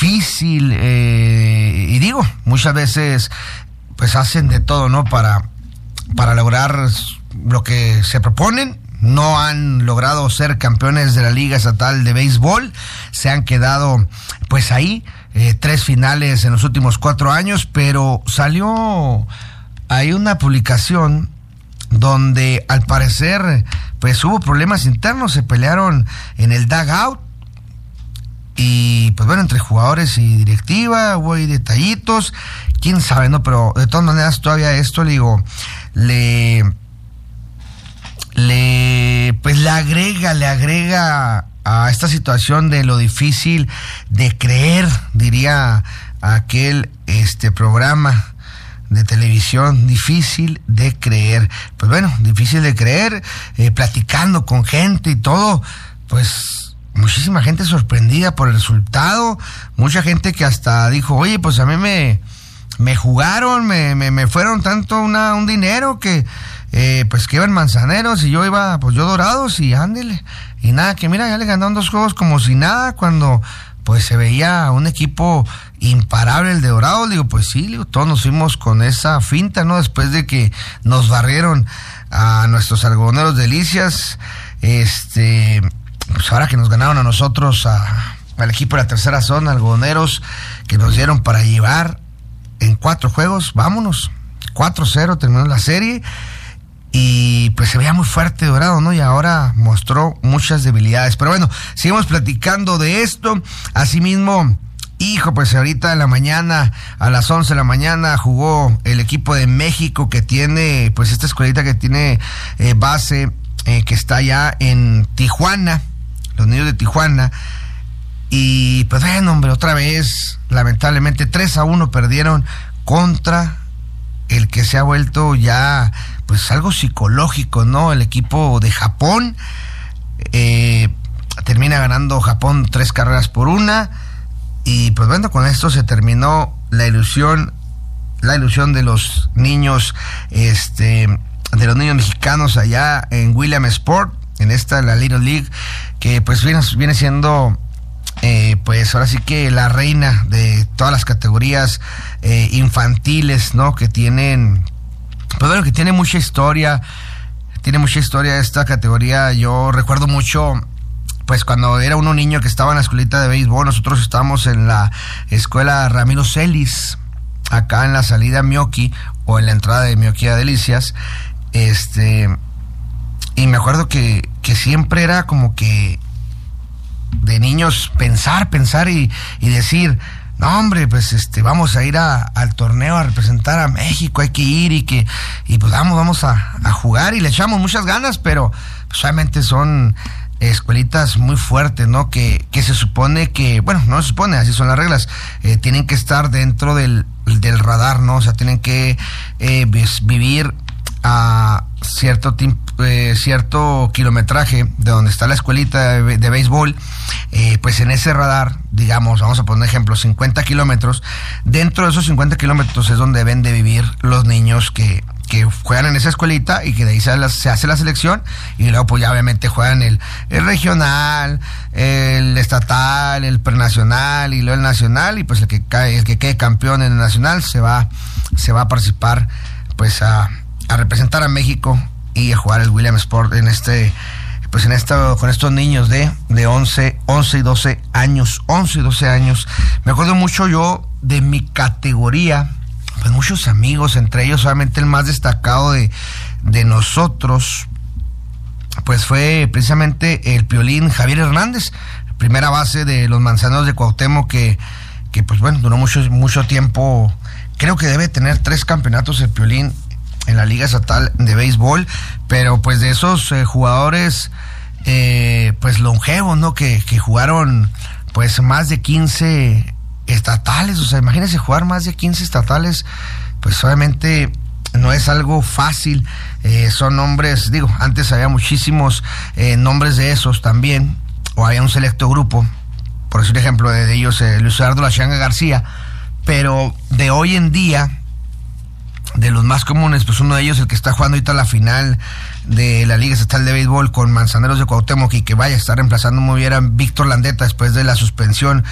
difícil, y digo, muchas veces pues hacen de todo, ¿no? Para lograr lo que se proponen. No han logrado ser campeones de la Liga Estatal de Béisbol, se han quedado pues ahí, 3 finales en los últimos 4 años, pero salió ahí una publicación donde al parecer pues hubo problemas internos, se pelearon en el dugout y pues bueno, entre jugadores y directiva hubo ahí detallitos, quién sabe, ¿no? Pero de todas maneras todavía esto, le agrega a esta situación de lo difícil de creer, diría aquel programa de televisión, difícil de creer. Pues bueno, difícil de creer, platicando con gente y todo, pues muchísima gente sorprendida por el resultado, mucha gente que hasta dijo, oye, pues a mí me jugaron, me fueron tanto un dinero que pues que iban Manzaneros y yo iba, pues yo Dorados y ándele, y nada, que mira, ya le ganaron 2 juegos como si nada, cuando pues se veía un equipo imparable el de Dorados. Digo, pues sí, todos nos fuimos con esa finta, ¿no? Después de que nos barrieron a nuestros algodoneros Delicias, pues ahora que nos ganaron a nosotros, al equipo de la tercera zona, algodoneros, que nos dieron para llevar en 4 juegos, vámonos, 4-0 terminó la serie. Y pues se veía muy fuerte Dorado, ¿no? Y ahora mostró muchas debilidades. Pero bueno, seguimos platicando de esto. Asimismo, pues ahorita en la mañana, a las 11 de la mañana, jugó el equipo de México, que tiene, pues esta escuelita que tiene base, que está allá en Tijuana, los niños de Tijuana. Y pues bueno, hombre, otra vez, lamentablemente, 3-1 perdieron contra el que se ha vuelto ya pues algo psicológico, ¿no? El equipo de Japón. Termina ganando Japón 3-1, y pues bueno, con esto se terminó la ilusión de los niños, de los niños mexicanos allá en Williamsport, en la Little League, que pues viene siendo pues ahora sí que la reina de todas las categorías infantiles, ¿no? Que tienen, pues bueno, que tiene mucha historia esta categoría. Yo recuerdo mucho, pues cuando era uno niño que estaba en la escuelita de béisbol, nosotros estábamos en la escuela Ramiro Celis, acá en la salida Mioki, o en la entrada de Mioki a Delicias, y me acuerdo que siempre era como que de niños pensar y decir, no hombre, pues vamos a ir al torneo a representar a México, hay que ir y pues vamos a jugar, y le echamos muchas ganas, pero pues obviamente son escuelitas muy fuertes, ¿no? Que se supone que, bueno, no se supone, así son las reglas, tienen que estar dentro del radar, ¿no? O sea, tienen que vivir a cierto kilometraje de donde está la escuelita de béisbol, pues en ese radar, digamos, vamos a poner ejemplo, 50 kilómetros, dentro de esos 50 kilómetros es donde deben de vivir los niños que juegan en esa escuelita, y que de ahí se hace la selección, y luego pues ya obviamente juegan el regional, el estatal, el prenacional y luego el nacional, y pues el que quede campeón en el nacional se va a participar pues a representar a México y a jugar el Williamsport con estos niños de 11 y 12 años. Me acuerdo mucho yo de mi categoría, pues muchos amigos, entre ellos obviamente el más destacado de nosotros, pues fue precisamente el Piolín Javier Hernández, primera base de los Manzaneros de Cuauhtémoc, que pues bueno, duró mucho tiempo. Creo que debe tener 3 campeonatos el Piolín en la Liga Estatal de Béisbol, pero pues de esos jugadores pues longevos, ¿no? Que jugaron pues más de 15 estatales. O sea, imagínense jugar más de 15 estatales, pues obviamente no es algo fácil. Son nombres, digo, antes había muchísimos nombres de esos también, o había un selecto grupo, por decir ejemplo de ellos, Luis Eduardo La Changa García, pero de hoy en día, de los más comunes, pues uno de ellos, el que está jugando ahorita la final de la Liga Estatal de Béisbol con Manzaneros de Cuauhtémoc, y que vaya a estar reemplazando muy bien a Víctor Landeta después de la suspensión